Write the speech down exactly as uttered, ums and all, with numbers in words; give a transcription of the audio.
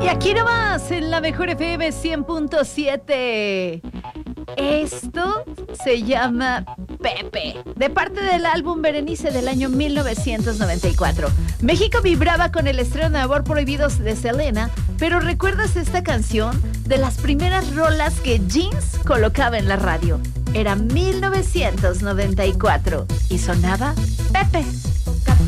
Aquí nomás, en la Mejor F M cien punto siete. Esto se llama Pepe, de parte del álbum Berenice del año mil novecientos noventa y cuatro. México vibraba con el estreno de Amor Prohibido de Selena, pero ¿recuerdas esta canción? De las primeras rolas que Jeans colocaba en la radio. Era mil novecientos noventa y cuatro y sonaba Pepe.